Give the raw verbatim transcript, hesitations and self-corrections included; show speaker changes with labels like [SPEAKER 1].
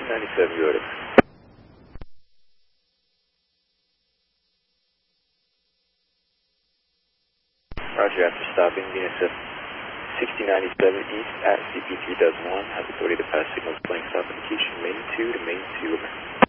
[SPEAKER 1] sixty ninety-seven, go ahead. Roger, after stopping, Venus sixty ninety-seven east at C P three thousand one, has authority to pass signals playing stop indication, main two to main two.